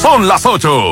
Son las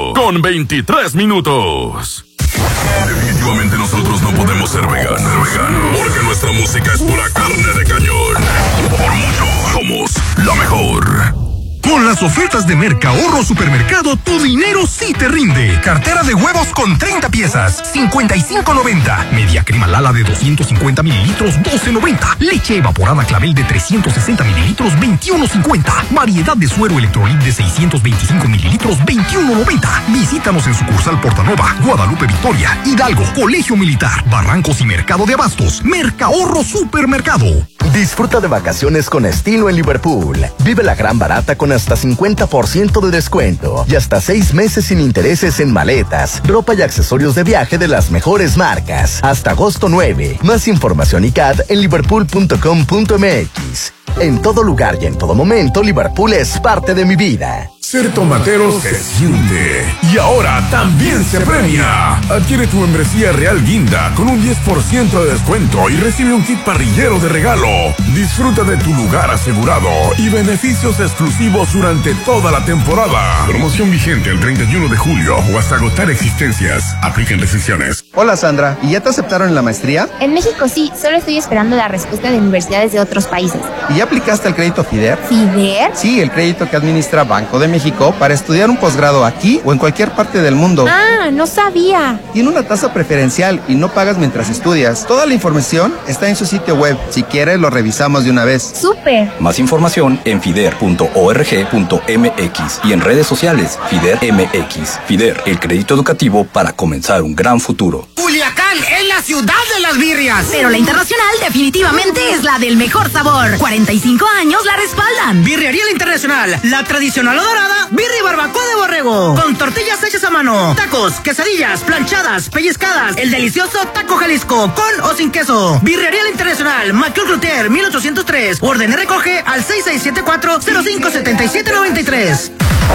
8:23. Definitivamente nosotros no podemos ser veganos, porque nuestra música es pura carne de cañón. Por mucho, somos la mejor. Con las ofertas de Mercahorro Supermercado, tu dinero sí te rinde. Cartera de huevos con 30 piezas, $55.90. Media crema Lala de 250 mililitros, $12.90. Leche evaporada Clavel de 360 mililitros, $21.50. Variedad de suero Electrolit de 625 mililitros, $21.90. Visítanos en sucursal Portanova, Guadalupe Victoria, Hidalgo, Colegio Militar, Barrancos y Mercado de Abastos. Mercahorro Supermercado. Disfruta de vacaciones con estilo en Liverpool. Vive la gran barata con hasta 50% de descuento y hasta 6 meses sin intereses en maletas, ropa y accesorios de viaje de las mejores marcas. Hasta agosto 9. Más información y CAD en liverpool.com.mx. En todo lugar y en todo momento, Liverpool es parte de mi vida. Ser tomatero se siente y ahora también se premia. Adquiere tu membresía Real Guinda con un 10% de descuento y recibe un kit parrillero de regalo. Disfruta de tu lugar asegurado y beneficios exclusivos durante toda la temporada. Promoción vigente el 31 de julio o hasta agotar existencias. Apliquen restricciones. Hola Sandra, ¿y ya te aceptaron en la maestría? En México sí, solo estoy esperando la respuesta de universidades de otros países. ¿Y ya aplicaste el crédito FIDER? ¿FIDER? Sí, el crédito que administra Banco de México para estudiar un posgrado aquí o en cualquier parte del mundo. Ah, no sabía. Tiene una tasa preferencial y no pagas mientras estudias. Toda la información está en su sitio web. Si quieres, lo revisamos de una vez. ¡Súper! Más información en fider.org.mx y en redes sociales FIDER MX. FIDER, el crédito educativo para comenzar un gran futuro. Culiacán es la ciudad de las birrias. Pero la Internacional definitivamente es la del mejor sabor. 45 años la respaldan. Birrería La Internacional, la tradicional o dorada, birria y barbacoa de borrego. Con tortillas hechas a mano, tacos, quesadillas, planchadas, pellizcadas, el delicioso taco Jalisco, con o sin queso. Birrería La Internacional, Macul Cloutier, 1803. Orden y recoge al 6674-057793.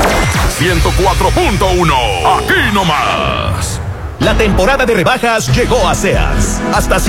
104.1. Aquí nomás. La temporada de rebajas llegó a Sears. Hasta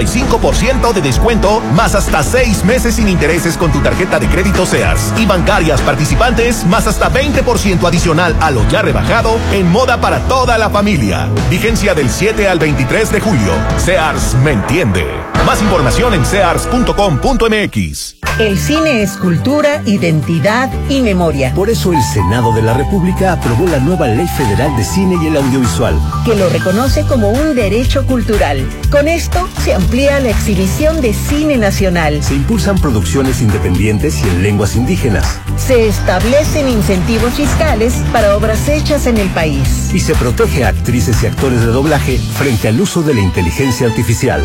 55% de descuento, más hasta 6 meses sin intereses con tu tarjeta de crédito Sears. Y bancarias participantes, más hasta 20% adicional a lo ya rebajado en moda para toda la familia. Vigencia del 7 al 23 de julio. Sears me entiende. Más información en sears.com.mx. El cine es cultura, identidad y memoria. Por eso el Senado de la República aprobó la nueva Ley Federal de Cine y el Audiovisual, que lo reconoce como un derecho cultural. Con esto se amplía la exhibición de cine nacional. Se impulsan producciones independientes y en lenguas indígenas. Se establecen incentivos fiscales para obras hechas en el país. Y se protege a actrices y actores de doblaje frente al uso de la inteligencia artificial.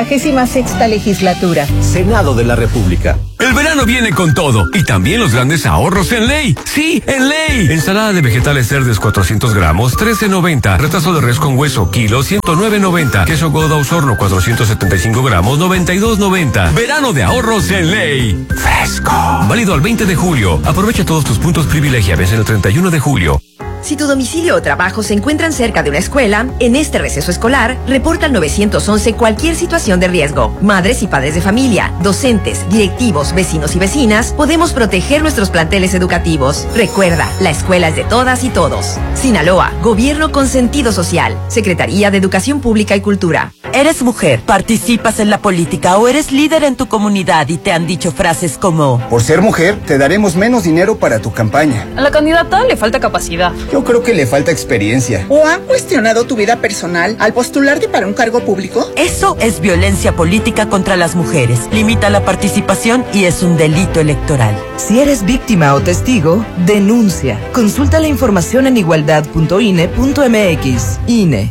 66ª legislatura. Senado de la República. El verano viene con todo y también los grandes ahorros en Ley. Sí, en Ley. Ensalada de vegetales verdes 400 gramos, $13.90. Retazo de res con hueso, kilo, $109.90. Queso Gouda Osorno, 475 gramos, $92.90. Verano de ahorros en Ley. Fresco. Válido al 20 de julio. Aprovecha todos tus puntos privilegia. Vence el 31 de julio. Si tu domicilio o trabajo se encuentran cerca de una escuela, en este receso escolar, reporta al 911 cualquier situación de riesgo. Madres y padres de familia, docentes, directivos, vecinos y vecinas, podemos proteger nuestros planteles educativos. Recuerda, la escuela es de todas y todos. Sinaloa, Gobierno con sentido social. Secretaría de Educación Pública y Cultura. Eres mujer, participas en la política o eres líder en tu comunidad y te han dicho frases como: por ser mujer, te daremos menos dinero para tu campaña. A la candidata le falta capacidad. Yo creo que le falta experiencia. ¿O han cuestionado tu vida personal al postularte para un cargo público? Eso es violencia política contra las mujeres. Limita la participación y es un delito electoral. Si eres víctima o testigo, denuncia. Consulta la información en igualdad.ine.mx. INE.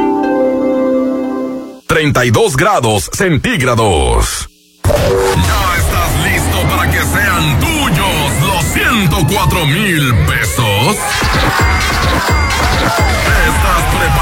32 grados centígrados. ¿Ya estás listo para que sean tuyos los 104,000 pesos? ¿Estás preparado